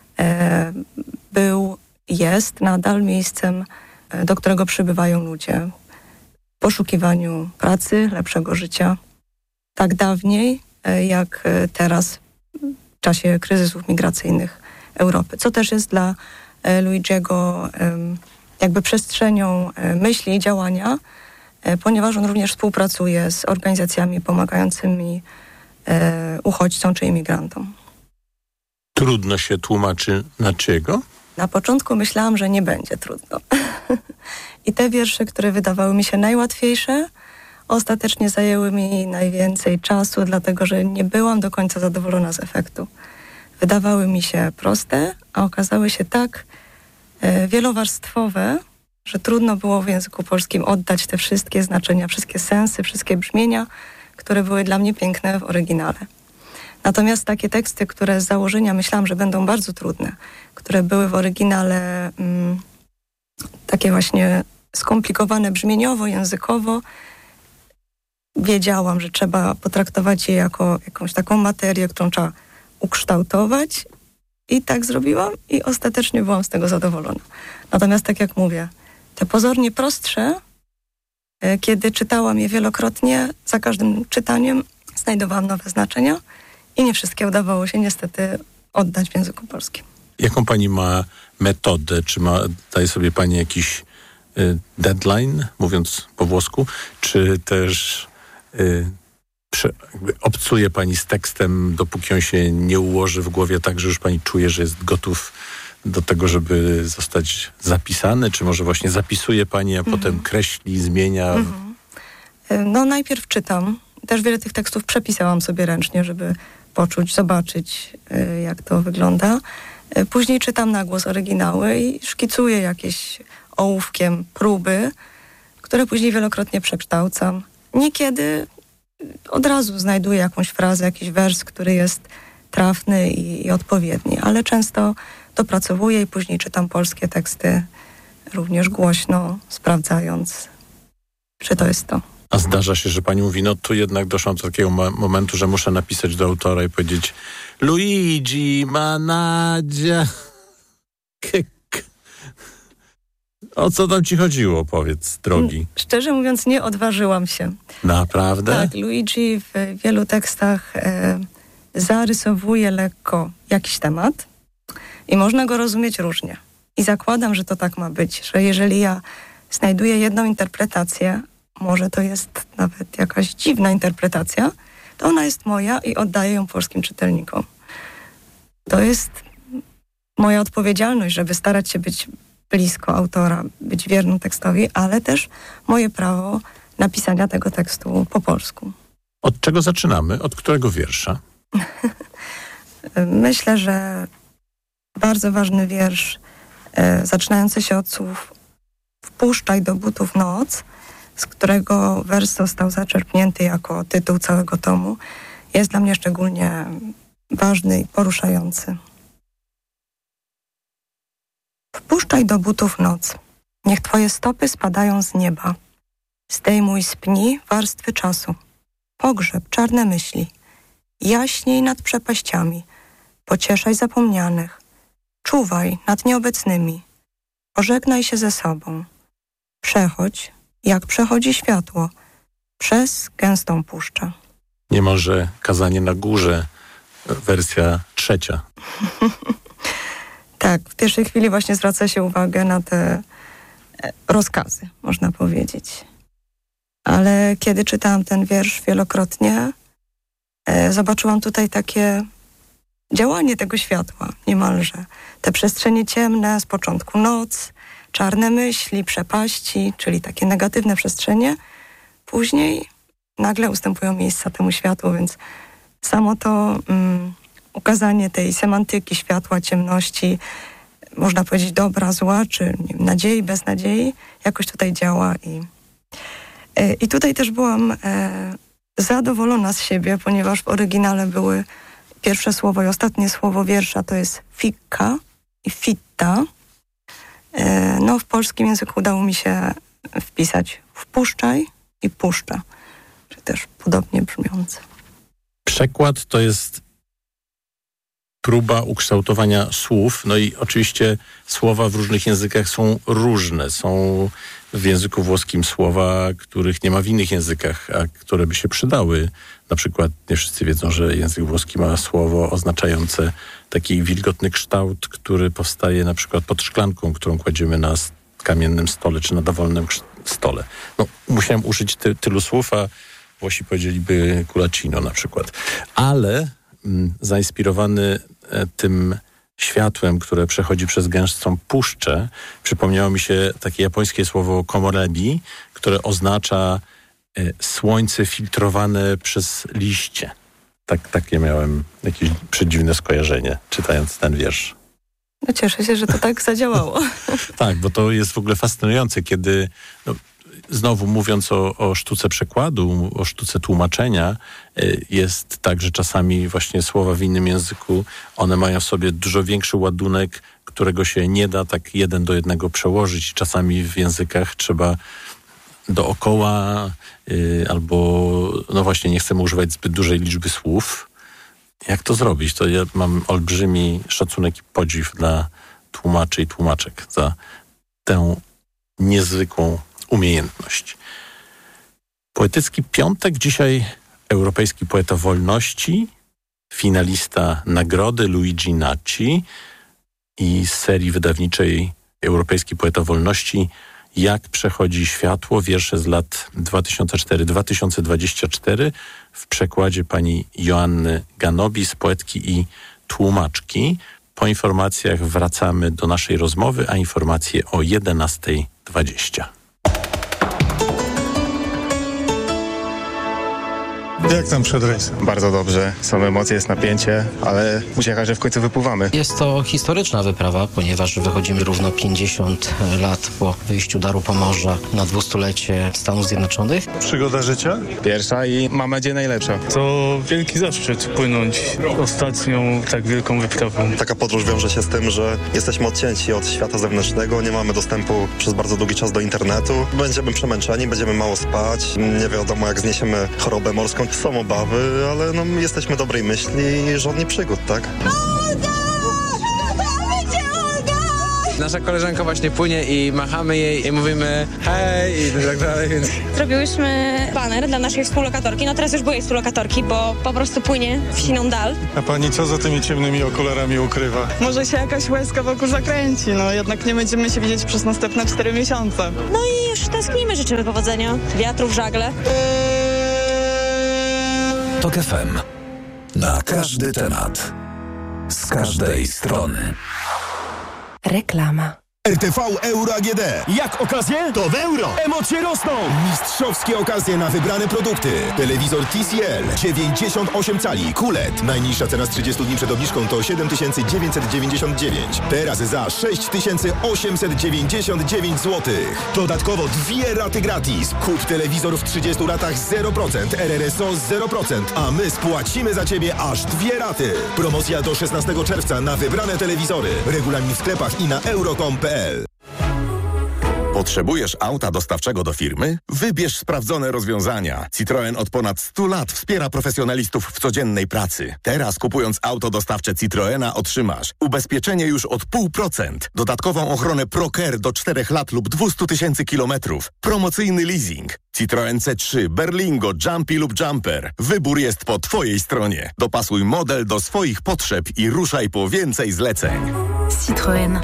jest nadal miejscem, do którego przybywają ludzie w poszukiwaniu pracy, lepszego życia. Tak dawniej, jak teraz w czasie kryzysów migracyjnych Europy. Co też jest dla Luigiego jakby przestrzenią myśli i działania, ponieważ on również współpracuje z organizacjami pomagającymi uchodźcom czy imigrantom. Trudno się tłumaczy Naciego? Na początku myślałam, że nie będzie trudno. I te wiersze, które wydawały mi się najłatwiejsze, ostatecznie zajęły mi najwięcej czasu, dlatego że nie byłam do końca zadowolona z efektu. Wydawały mi się proste, a okazały się tak wielowarstwowe, że trudno było w języku polskim oddać te wszystkie znaczenia, wszystkie sensy, wszystkie brzmienia, które były dla mnie piękne w oryginale. Natomiast takie teksty, które z założenia myślałam, że będą bardzo trudne, które były w oryginale takie właśnie skomplikowane brzmieniowo, językowo, wiedziałam, że trzeba potraktować je jako jakąś taką materię, którą trzeba ukształtować i tak zrobiłam i ostatecznie byłam z tego zadowolona. Natomiast tak jak mówię, te pozornie prostsze, kiedy czytałam je wielokrotnie, za każdym czytaniem znajdowałam nowe znaczenia i nie wszystkie udawało się niestety oddać w języku polskim. Jaką pani ma metodę? Czy daje sobie pani jakiś deadline, mówiąc po włosku, czy też obcuje pani z tekstem, dopóki on się nie ułoży w głowie tak, że już pani czuje, że jest gotów do tego, żeby zostać zapisany? Czy może właśnie zapisuje pani, a potem kreśli, zmienia? No najpierw czytam. Też wiele tych tekstów przepisałam sobie ręcznie, żeby poczuć, zobaczyć, jak to wygląda. Później czytam na głos oryginały i szkicuję jakieś ołówkiem próby, które później wielokrotnie przekształcam. Niekiedy od razu znajduję jakąś frazę, jakiś wers, który jest trafny i odpowiedni, ale często dopracowuję i później czytam polskie teksty również głośno, sprawdzając, czy to jest to. A zdarza się, że pani mówi, no tu jednak doszłam do takiego momentu, że muszę napisać do autora i powiedzieć: Luigi, Manadzia. O co tam ci chodziło, powiedz, drogi? Szczerze mówiąc, nie odważyłam się. Naprawdę? Tak, Luigi w wielu tekstach zarysowuje lekko jakiś temat i można go rozumieć różnie. I zakładam, że to tak ma być, że jeżeli ja znajduję jedną interpretację, może to jest nawet jakaś dziwna interpretacja, to ona jest moja i oddaję ją polskim czytelnikom. To jest moja odpowiedzialność, żeby starać się być blisko autora, być wierną tekstowi, ale też moje prawo napisania tego tekstu po polsku. Od czego zaczynamy? Od którego wiersza? Myślę, że bardzo ważny wiersz, zaczynający się od słów "Wpuszczaj do butów noc", z którego wers został zaczerpnięty jako tytuł całego tomu, jest dla mnie szczególnie ważny i poruszający. Wpuszczaj do butów noc, niech twoje stopy spadają z nieba. Zdejmuj z pni warstwy czasu, pogrzeb czarne myśli. Jaśniej nad przepaściami, pocieszaj zapomnianych. Czuwaj nad nieobecnymi, pożegnaj się ze sobą. Przechodź, jak przechodzi światło, przez gęstą puszczę. Nie może Kazanie na górze, wersja 3. Tak, w pierwszej chwili właśnie zwraca się uwagę na te rozkazy, można powiedzieć. Ale kiedy czytałam ten wiersz wielokrotnie, zobaczyłam tutaj takie działanie tego światła niemalże. Te przestrzenie ciemne, z początku noc, czarne myśli, przepaści, czyli takie negatywne przestrzenie, później nagle ustępują miejsca temu światłu, więc samo to ukazanie tej semantyki światła, ciemności, można powiedzieć dobra, zła, czy nie wiem, nadziei, beznadziei, jakoś tutaj działa. I tutaj też byłam zadowolona z siebie, ponieważ w oryginale były pierwsze słowo i ostatnie słowo wiersza to jest fikka i fitta. No w polskim języku udało mi się wpisać wpuszczaj i puszcza, czy też podobnie brzmiące. Przekład to jest próba ukształtowania słów, no i oczywiście słowa w różnych językach są różne. Są w języku włoskim słowa, których nie ma w innych językach, a które by się przydały. Na przykład nie wszyscy wiedzą, że język włoski ma słowo oznaczające taki wilgotny kształt, który powstaje na przykład pod szklanką, którą kładziemy na kamiennym stole czy na dowolnym stole. No, musiałem użyć tylu słów, a Włosi powiedzieliby culacino na przykład. Ale zainspirowany tym światłem, które przechodzi przez gęstą puszczę, przypomniało mi się takie japońskie słowo komorebi, które oznacza słońce filtrowane przez liście. Takie miałem jakieś przedziwne skojarzenie, czytając ten wiersz. No cieszę się, że to tak zadziałało. Tak, bo to jest w ogóle fascynujące, kiedy znowu mówiąc o sztuce przekładu, o sztuce tłumaczenia, jest tak, że czasami właśnie słowa w innym języku, one mają w sobie dużo większy ładunek, którego się nie da tak 1 do 1 przełożyć. Czasami w językach trzeba dookoła albo, no właśnie, nie chcemy używać zbyt dużej liczby słów. Jak to zrobić? To ja mam olbrzymi szacunek i podziw dla tłumaczy i tłumaczek za tę niezwykłą umiejętność. Poetycki piątek. Dzisiaj europejski poeta wolności, finalista nagrody Luigi Nacci i z serii wydawniczej Europejski Poeta Wolności Jak przechodzi światło, wiersze z lat 2004-2024 w przekładzie pani Joanny Ganobis, poetki i tłumaczki. Po informacjach wracamy do naszej rozmowy, a informacje o 11:20. Jak tam przed rejsem? Bardzo dobrze. Są emocje, jest napięcie, ale ucieka, że w końcu wypływamy. Jest to historyczna wyprawa, ponieważ wychodzimy równo 50 lat po wyjściu Daru Pomorza na 200-lecie Stanów Zjednoczonych. Przygoda życia? Pierwsza i mam nadzieję najlepsza. To wielki zaszczyt płynąć ostatnią tak wielką wyprawą. Taka podróż wiąże się z tym, że jesteśmy odcięci od świata zewnętrznego, nie mamy dostępu przez bardzo długi czas do internetu. Będziemy przemęczeni, będziemy mało spać, nie wiadomo jak zniesiemy chorobę morską. Są obawy, ale jesteśmy dobrej myśli i żadnych przygód, tak? Nasza koleżanka właśnie płynie i machamy jej i mówimy hej i tak dalej, więc... Zrobiłyśmy baner dla naszej współlokatorki, no teraz już byłej współlokatorki, bo po prostu płynie w siną dal. A pani co za tymi ciemnymi okularami ukrywa? Może się jakaś łezka wokół zakręci, no jednak nie będziemy się widzieć przez następne 4 miesiące. No i już tęsknimy, życzymy powodzenia, wiatru w żagle. TOK FM. Na każdy temat. Z każdej strony. Reklama. RTV Euro AGD. Jak okazje? To w euro. Emocje rosną. Mistrzowskie okazje na wybrane produkty. Telewizor TCL 98 cali QLED. Najniższa cena z 30 dni przed obniżką to 7999. Teraz za 6899 zł. Dodatkowo 2 raty gratis. Kup telewizor w 30 latach 0%, RRSO 0%, a my spłacimy za Ciebie aż 2 raty. Promocja do 16 czerwca na wybrane telewizory. Regulamin w sklepach i na euro.com.pl. Potrzebujesz auta dostawczego do firmy? Wybierz sprawdzone rozwiązania. Citroen od ponad 100 lat wspiera profesjonalistów w codziennej pracy. Teraz kupując auto dostawcze Citroena otrzymasz ubezpieczenie już od 0,5%, dodatkową ochronę ProCare do 4 lat lub 200 000 kilometrów, promocyjny leasing. Citroen C3, Berlingo, Jumpy lub Jumper. Wybór jest po Twojej stronie. Dopasuj model do swoich potrzeb i ruszaj po więcej zleceń. Citroen.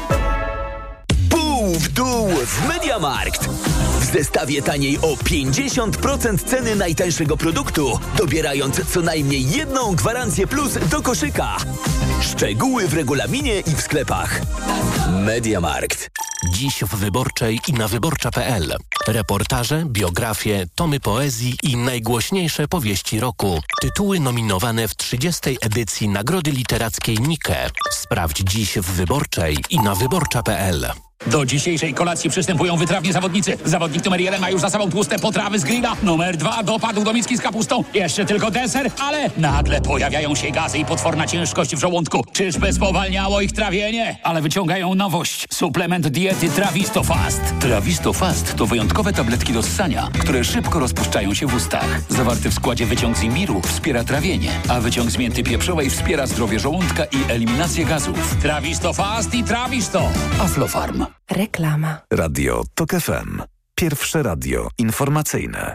W dół w MediaMarkt. W zestawie taniej o 50% ceny najtańszego produktu, dobierając co najmniej jedną gwarancję plus do koszyka. Szczegóły w regulaminie i w sklepach. MediaMarkt. Dziś w Wyborczej i na wyborcza.pl. Reportaże, biografie, tomy poezji i najgłośniejsze powieści roku. Tytuły nominowane w 30. edycji Nagrody Literackiej Nike. Sprawdź dziś w Wyborczej i na wyborcza.pl. Do dzisiejszej kolacji przystępują wytrawni zawodnicy. Zawodnik numer 1 ma już za sobą tłuste potrawy z grilla. Numer 2 dopadł do miski z kapustą. Jeszcze tylko deser, ale nagle pojawiają się gazy i potworna ciężkość w żołądku. Czyżby spowalniało ich trawienie? Ale wyciągają nowość. Suplement diety Travistofast. Travistofast to wyjątkowe tabletki do ssania, które szybko rozpuszczają się w ustach. Zawarty w składzie wyciąg z imbiru wspiera trawienie, a wyciąg z mięty pieprzowej wspiera zdrowie żołądka i eliminację gazów. Travistofast i Travisto. Aflofarm. Reklama. Radio TOK FM. Pierwsze radio informacyjne.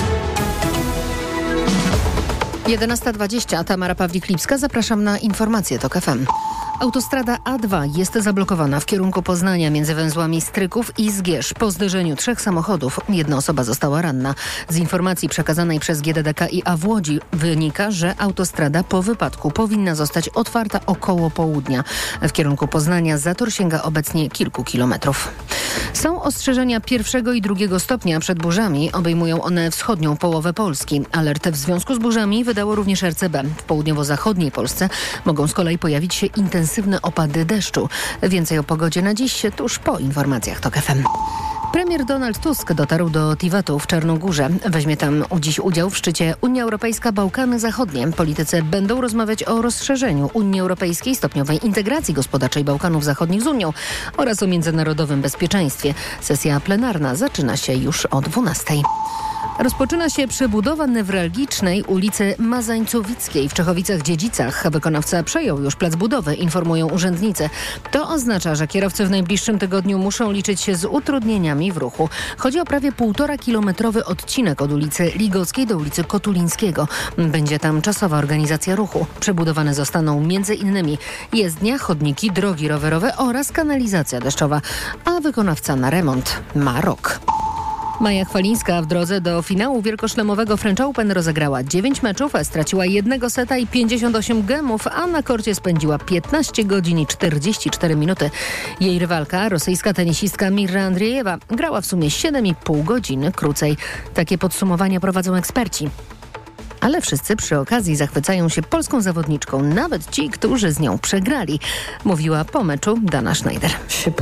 11:20. Tamara Pawlik-Lipska. Zapraszam na informacje TOK FM. Autostrada A2 jest zablokowana w kierunku Poznania między węzłami Stryków i Zgierz. Po zderzeniu 3 samochodów 1 osoba została ranna. Z informacji przekazanej przez GDDKiA w Łodzi wynika, że autostrada po wypadku powinna zostać otwarta około południa. W kierunku Poznania zator sięga obecnie kilku kilometrów. Są ostrzeżenia 1. i 2. stopnia przed burzami. Obejmują one wschodnią połowę Polski. Alert w związku z burzami wydało również RCB. W południowo-zachodniej Polsce mogą z kolei pojawić się intensywne opady deszczu. Więcej o pogodzie na dziś tuż po informacjach TOK FM. Premier Donald Tusk dotarł do Tiwatu w Czarnogórze. Weźmie tam dziś udział w szczycie Unia Europejska-Bałkany Zachodnie. Politycy będą rozmawiać o rozszerzeniu Unii Europejskiej, stopniowej integracji gospodarczej Bałkanów Zachodnich z Unią oraz o międzynarodowym bezpieczeństwie. Sesja plenarna zaczyna się już o 12:00. Rozpoczyna się przebudowa newralgicznej ulicy Mazańcowickiej w Czechowicach-Dziedzicach. Wykonawca przejął już plac budowy, informują urzędnicy. To oznacza, że kierowcy w najbliższym tygodniu muszą liczyć się z utrudnieniami w ruchu. Chodzi o prawie 1,5-kilometrowy odcinek od ulicy Ligockiej do ulicy Kotulińskiego. Będzie tam czasowa organizacja ruchu. Przebudowane zostaną m.in. jezdnia, chodniki, drogi rowerowe oraz kanalizacja deszczowa. A wykonawca na remont ma rok. Maja Chwalińska w drodze do finału wielkoszlemowego French Open rozegrała 9 meczów, straciła 1 seta i 58 gemów, a na korcie spędziła 15 godzin i 44 minuty. Jej rywalka, rosyjska tenisistka Mirra Andriejewa, grała w sumie 7,5 godziny krócej. Takie podsumowania prowadzą eksperci. Ale wszyscy przy okazji zachwycają się polską zawodniczką, nawet ci, którzy z nią przegrali, mówiła po meczu Dana Schneider.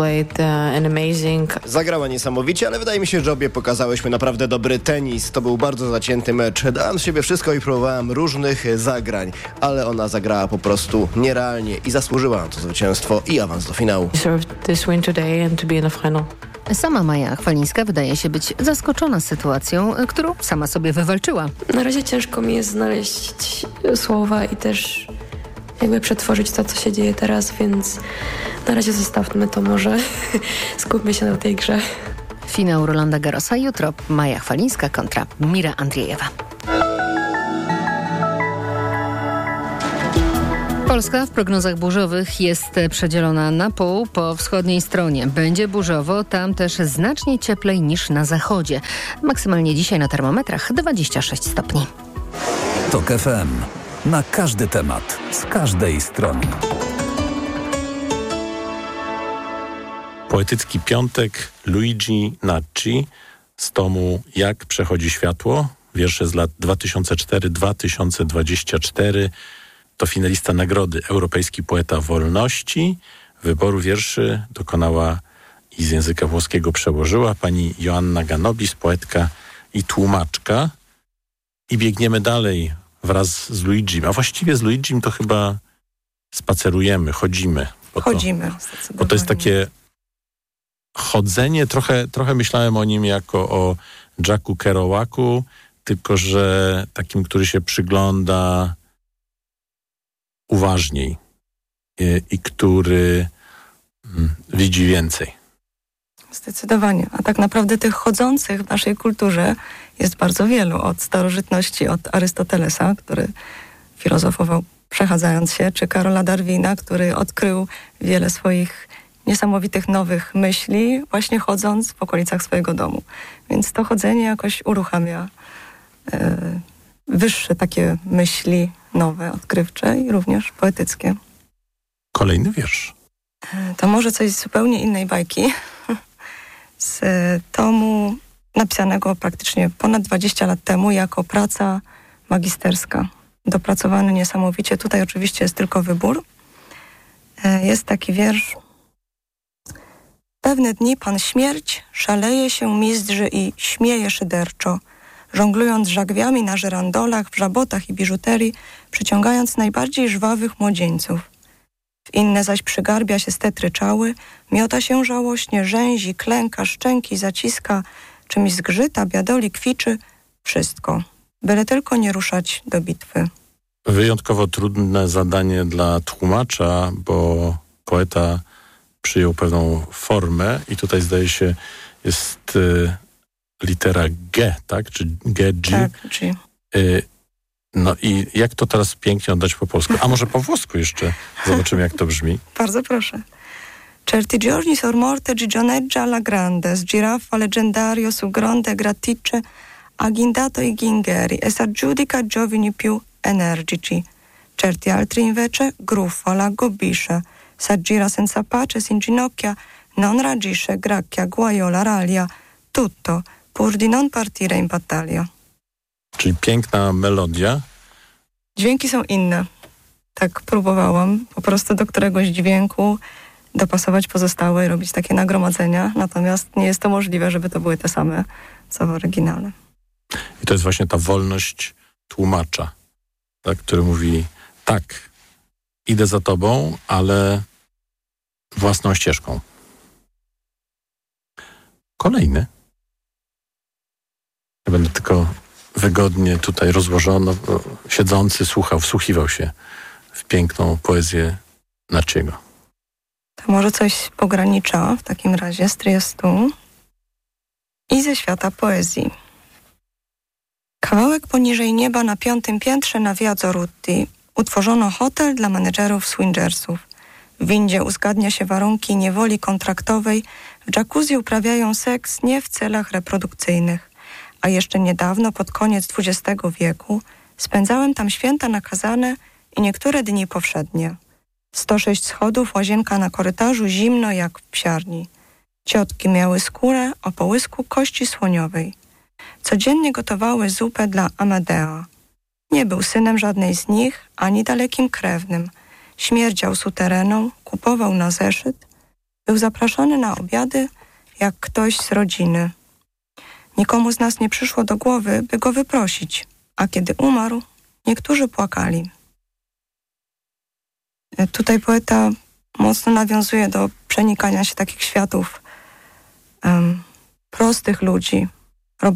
Zagrała niesamowicie, ale wydaje mi się, że obie pokazałyśmy naprawdę dobry tenis. To był bardzo zacięty mecz. Dałam z siebie wszystko i próbowałam różnych zagrań, ale ona zagrała po prostu nierealnie i zasłużyła na to zwycięstwo i awans do finału. Sama Maja Chwalińska wydaje się być zaskoczona sytuacją, którą sama sobie wywalczyła. Na razie ciężko mi jest znaleźć słowa i też jakby przetworzyć to, co się dzieje teraz, więc na razie zostawmy to może. Skupmy się na tej grze. Finał Rolanda Garrosa jutro. Maja Chwalińska kontra Mira Andriejewa. Polska w prognozach burzowych jest przedzielona na pół. Po wschodniej stronie będzie burzowo, tam też znacznie cieplej niż na zachodzie. Maksymalnie dzisiaj na termometrach 26 stopni. TOK FM. Na każdy temat, z każdej strony. Poetycki piątek Luigi Nacci z tomu Jak przechodzi światło. Wiersze z lat 2004-2024. To finalista nagrody Europejski Poeta Wolności. Wyboru wierszy dokonała i z języka włoskiego przełożyła pani Joanna Ganobis, poetka i tłumaczka. I biegniemy dalej wraz z Luigim. A właściwie z Luigim to chyba spacerujemy, chodzimy. Bo to jest takie chodzenie. Trochę myślałem o nim jako o Jacku Kerouacu, tylko że takim, który się przygląda uważniej i który widzi więcej. Zdecydowanie. A tak naprawdę tych chodzących w naszej kulturze jest bardzo wielu. Od starożytności, od Arystotelesa, który filozofował przechadzając się, czy Karola Darwina, który odkrył wiele swoich niesamowitych nowych myśli, właśnie chodząc w okolicach swojego domu. Więc to chodzenie jakoś uruchamia wyższe takie myśli, nowe, odkrywcze i również poetyckie. Kolejny wiersz. To może coś z zupełnie innej bajki. Z tomu napisanego praktycznie ponad 20 lat temu jako praca magisterska. Dopracowany niesamowicie. Tutaj oczywiście jest tylko wybór. Jest taki wiersz. Pewne dni pan śmierć szaleje się mizdrzy i śmieje szyderczo, żonglując żagwiami na żyrandolach, w żabotach i biżuterii, przyciągając najbardziej żwawych młodzieńców. W inne zaś przygarbia się stetryczały, miota się żałośnie, rzęzi, klęka, szczęki, zaciska, czymś zgrzyta, biadoli, kwiczy, wszystko. Byle tylko nie ruszać do bitwy. Wyjątkowo trudne zadanie dla tłumacza, bo poeta przyjął pewną formę i tutaj zdaje się jest litera G, tak? Czy G, G? Tak, G. No i jak to teraz pięknie oddać po polsku? A może po włosku jeszcze? Zobaczymy, jak to brzmi. Bardzo proszę. Certi giorni sor morte gigioneggia alla grande, s giraffa leggendario su gronde gratice, aggindato i ghingeri, e s'aggiudica giovani più energici. Certi altri invece gruffola, gobbisce, s'aggira senza pace, s'inginocchia, non reagisce, gracchia, guaiola, ralia, tutto, pur di non partire in battaglia. Czyli piękna melodia. Dźwięki są inne. Tak próbowałam po prostu do któregoś dźwięku dopasować pozostałe i robić takie nagromadzenia. Natomiast nie jest to możliwe, żeby to były te same, co w oryginale. I to jest właśnie ta wolność tłumacza, tak, który mówi tak, idę za tobą, ale własną ścieżką. Kolejny. Ja będę tylko wygodnie tutaj rozłożono, siedzący wsłuchiwał się w piękną poezję Nacciego. To może coś pogranicza w takim razie z Triestu i ze świata poezji. Kawałek poniżej nieba na 5. piętrze na Via Zorutti utworzono hotel dla menedżerów swingersów. W windzie uzgadnia się warunki niewoli kontraktowej, w jacuzzi uprawiają seks nie w celach reprodukcyjnych. A jeszcze niedawno, pod koniec XX wieku, spędzałem tam święta nakazane i niektóre dni powszednie. 106 schodów, łazienka na korytarzu, zimno jak w psiarni. Ciotki miały skórę o połysku kości słoniowej. Codziennie gotowały zupę dla Amadea. Nie był synem żadnej z nich, ani dalekim krewnym. Śmierdział sutereną, kupował na zeszyt. Był zapraszany na obiady jak ktoś z rodziny. Nikomu z nas nie przyszło do głowy, by go wyprosić, a kiedy umarł, niektórzy płakali. Tutaj poeta mocno nawiązuje do przenikania się takich światów prostych ludzi,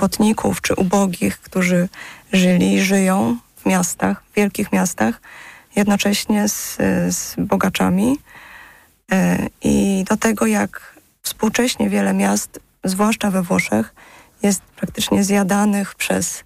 robotników czy ubogich, którzy żyli i żyją w miastach, w wielkich miastach jednocześnie z bogaczami i do tego, jak współcześnie wiele miast, zwłaszcza we Włoszech, jest praktycznie zjadanych przez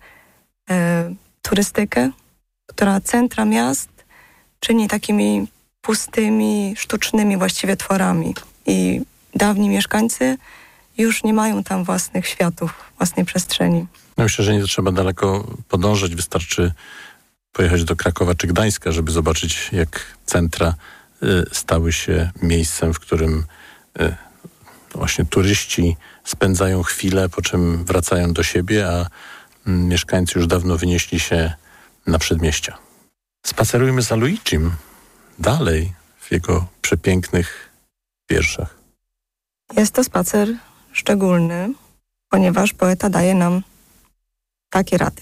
turystykę, która centra miast czyni takimi pustymi, sztucznymi właściwie tworami. I dawni mieszkańcy już nie mają tam własnych światów, własnej przestrzeni. No myślę, że nie trzeba daleko podążać. Wystarczy pojechać do Krakowa czy Gdańska, żeby zobaczyć, jak centra stały się miejscem, w którym właśnie turyści spędzają chwilę, po czym wracają do siebie, a mieszkańcy już dawno wynieśli się na przedmieścia. Spacerujmy za Luigim dalej w jego przepięknych wierszach. Jest to spacer szczególny, ponieważ poeta daje nam takie rady.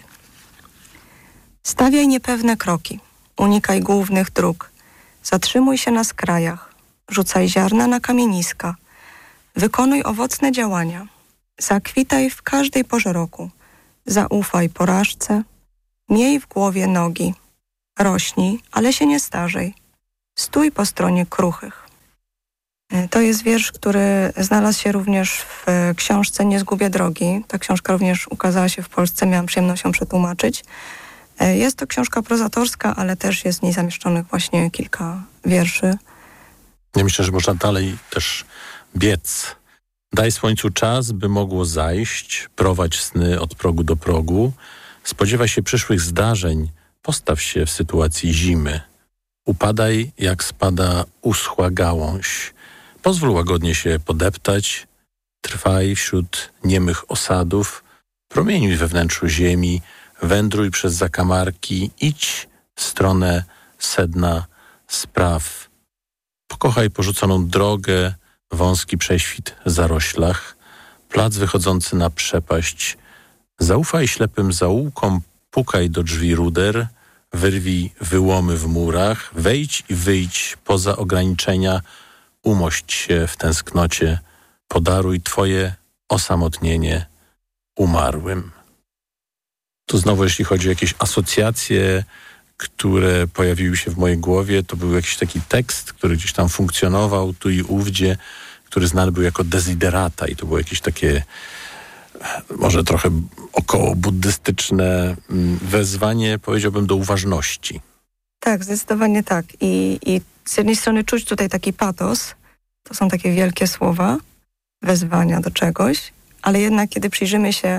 Stawiaj niepewne kroki, unikaj głównych dróg, zatrzymuj się na skrajach, rzucaj ziarna na kamieniska, wykonuj owocne działania, zakwitaj w każdej porze roku, zaufaj porażce, miej w głowie nogi, rośnij, ale się nie starzej, stój po stronie kruchych. To jest wiersz, który znalazł się również w książce Nie zgubię drogi. Ta książka również ukazała się w Polsce, miałam przyjemność ją przetłumaczyć. Jest to książka prozatorska, ale też jest w niej zamieszczonych właśnie kilka wierszy. Ja myślę, że można dalej też biec. Daj słońcu czas, by mogło zajść, prowadź sny od progu do progu, spodziewaj się przyszłych zdarzeń, postaw się w sytuacji zimy. Upadaj, jak spada uschła gałąź. Pozwól łagodnie się podeptać, trwaj wśród niemych osadów, promieniuj we wnętrzu ziemi, wędruj przez zakamarki, idź w stronę sedna spraw. Pokochaj porzuconą drogę, wąski prześwit w zaroślach, plac wychodzący na przepaść. Zaufaj ślepym zaułkom, pukaj do drzwi ruder, wyrwij wyłomy w murach, wejdź i wyjdź poza ograniczenia, umość się w tęsknocie, podaruj twoje osamotnienie umarłym. Tu znowu, jeśli chodzi o jakieś asocjacje, które pojawiły się w mojej głowie, to był jakiś taki tekst, który gdzieś tam funkcjonował tu i ówdzie, który znany był jako desiderata i to było jakieś takie może trochę około buddystyczne wezwanie, powiedziałbym, do uważności. Tak, zdecydowanie tak. I z jednej strony czuć tutaj taki patos, to są takie wielkie słowa, wezwania do czegoś, ale jednak kiedy przyjrzymy się,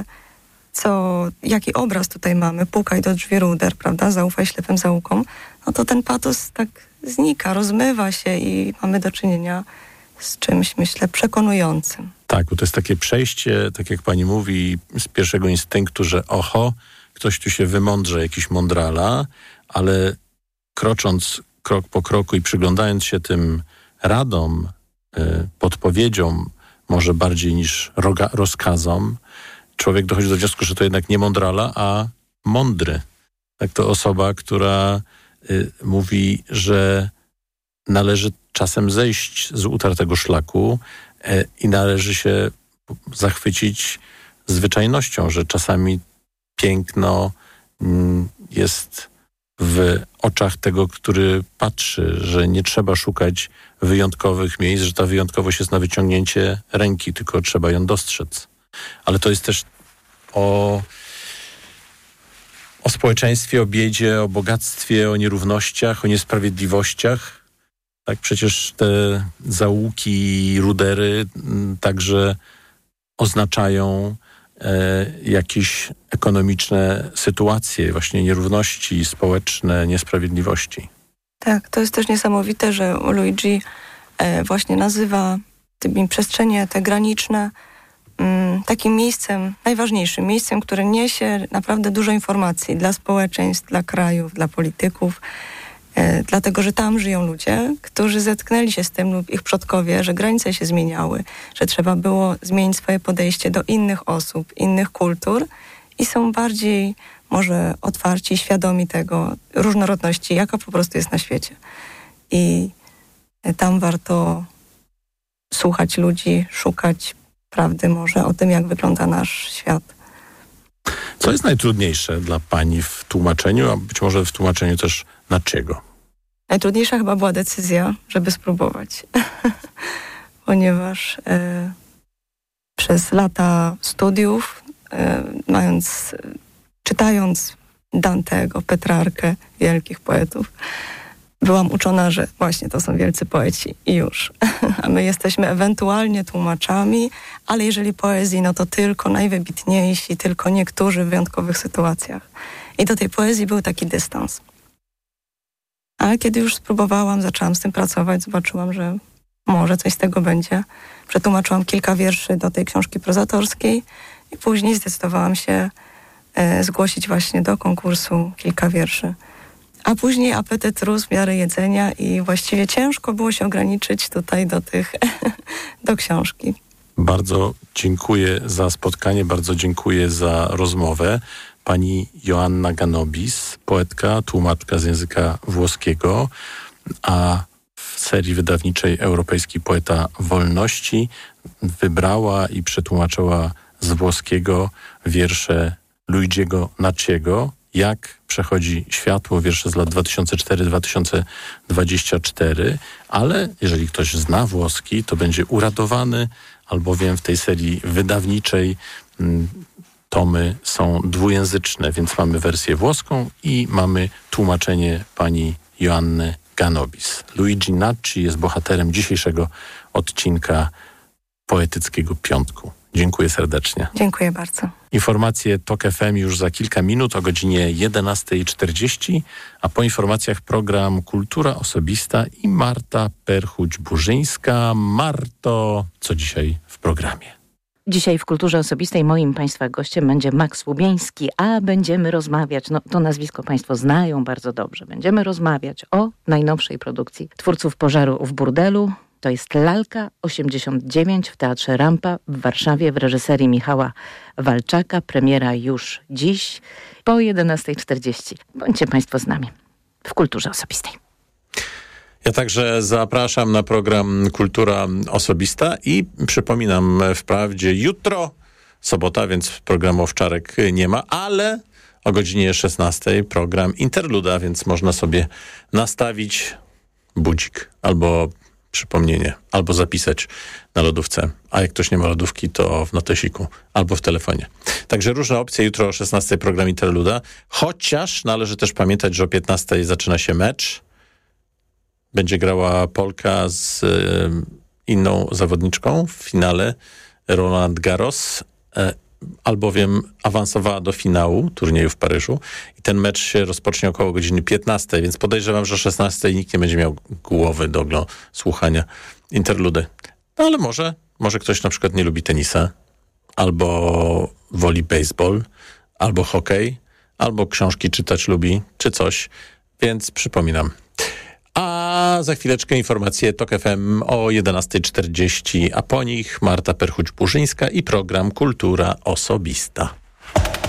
jaki obraz tutaj mamy, pukaj do drzwi ruder, prawda, zaufaj ślepym zaułkom, no to ten patos tak znika, rozmywa się i mamy do czynienia z czymś, myślę, przekonującym. Tak, bo to jest takie przejście, tak jak pani mówi, z pierwszego instynktu, że oho, ktoś tu się wymądrze, jakiś mądrala, ale krocząc krok po kroku i przyglądając się tym radom, podpowiedziom, może bardziej niż rozkazom, człowiek dochodzi do wniosku, że to jednak nie mądrala, a mądry. Tak, to osoba, która mówi, że należy czasem zejść z utartego szlaku i należy się zachwycić zwyczajnością, że czasami piękno jest w oczach tego, który patrzy, że nie trzeba szukać wyjątkowych miejsc, że ta wyjątkowość jest na wyciągnięcie ręki, tylko trzeba ją dostrzec. Ale to jest też o społeczeństwie, o biedzie, o bogactwie, o nierównościach, o niesprawiedliwościach. Tak, przecież te zaułki i rudery także oznaczają jakieś ekonomiczne sytuacje, właśnie nierówności społeczne, niesprawiedliwości. Tak, to jest też niesamowite, że Luigi właśnie nazywa tymi przestrzenie te graniczne takim miejscem, najważniejszym miejscem, które niesie naprawdę dużo informacji dla społeczeństw, dla krajów, dla polityków, dlatego, że tam żyją ludzie, którzy zetknęli się z tym lub ich przodkowie, że granice się zmieniały, że trzeba było zmienić swoje podejście do innych osób, innych kultur i są bardziej może otwarci, świadomi tego różnorodności, jaka po prostu jest na świecie. I tam warto słuchać ludzi, szukać prawdy może o tym, jak wygląda nasz świat. Co jest najtrudniejsze dla pani w tłumaczeniu, a być może w tłumaczeniu też Nachiego? Najtrudniejsza chyba była decyzja, żeby spróbować, ponieważ przez lata studiów, czytając Dantego, Petrarkę, wielkich poetów, byłam uczona, że właśnie to są wielcy poeci i już. A my jesteśmy ewentualnie tłumaczami, ale jeżeli poezji, no to tylko najwybitniejsi, tylko niektórzy w wyjątkowych sytuacjach. I do tej poezji był taki dystans. Ale kiedy już spróbowałam, zaczęłam z tym pracować, zobaczyłam, że może coś z tego będzie. Przetłumaczyłam kilka wierszy do tej książki prozatorskiej i później zdecydowałam się zgłosić właśnie do konkursu kilka wierszy. A później apetyt rósł w miarę jedzenia i właściwie ciężko było się ograniczyć tutaj do książki. Bardzo dziękuję za spotkanie, bardzo dziękuję za rozmowę. Pani Joanna Ganobis, poetka, tłumaczka z języka włoskiego, a w serii wydawniczej Europejski Poeta Wolności wybrała i przetłumaczyła z włoskiego wiersze Luigiego Naciego, Jak przechodzi światło, wiersze z lat 2004-2024, ale jeżeli ktoś zna włoski, to będzie uradowany, albowiem w tej serii wydawniczej tomy są dwujęzyczne, więc mamy wersję włoską i mamy tłumaczenie pani Joanny Ganobis. Luigi Nacci jest bohaterem dzisiejszego odcinka Poetyckiego Piątku. Dziękuję serdecznie. Dziękuję bardzo. Informacje TOK FM już za kilka minut o godzinie 11:40, a po informacjach program Kultura Osobista i Marta Perchuć-Burzyńska. Marto, co dzisiaj w programie? Dzisiaj w Kulturze Osobistej moim Państwa gościem będzie Max Łubieński, a będziemy rozmawiać, to nazwisko Państwo znają bardzo dobrze, będziemy rozmawiać o najnowszej produkcji twórców Pożaru w burdelu. To jest Lalka 89 w Teatrze Rampa w Warszawie w reżyserii Michała Walczaka. Premiera już dziś po 11:40. Bądźcie Państwo z nami w Kulturze Osobistej. Ja także zapraszam na program Kultura Osobista i przypominam wprawdzie jutro, sobota, więc programu Owczarek nie ma, ale o godzinie 16 program Interluda, więc można sobie nastawić budzik albo przypomnienie, albo zapisać na lodówce. A jak ktoś nie ma lodówki, to w notesiku albo w telefonie. Także różne opcje. Jutro o 16 program Interluda. Chociaż należy też pamiętać, że o 15 zaczyna się mecz. Będzie grała Polka z inną zawodniczką w finale Roland Garros, albowiem awansowała do finału turnieju w Paryżu i ten mecz się rozpocznie około godziny 15, więc podejrzewam, że o 16 nikt nie będzie miał głowy do słuchania Interludy. No ale może ktoś na przykład nie lubi tenisa, albo woli baseball, albo hokej, albo książki czytać lubi, czy coś, więc przypominam. A za chwileczkę informacje TOK FM o 11:40, a po nich Marta Perchuć-Burzyńska i program Kultura Osobista.